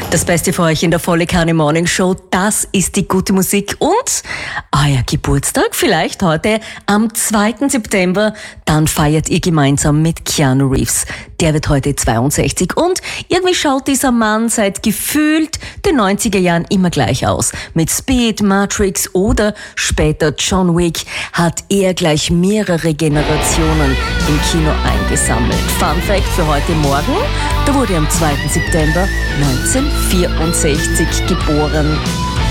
Das Beste für euch in der Volle Kanne Morning Show, das ist die gute Musik und euer Geburtstag vielleicht heute am 2. September. Dann feiert ihr gemeinsam mit Keanu Reeves. Der wird heute 62 und irgendwie schaut dieser Mann seit gefühlt den 90er Jahren immer gleich aus. Mit Speed, Matrix oder später John Wick hat er gleich mehrere Generationen im Kino eingesammelt. Fun Fact für heute Morgen, da wurde er am 2. September 1964 geboren.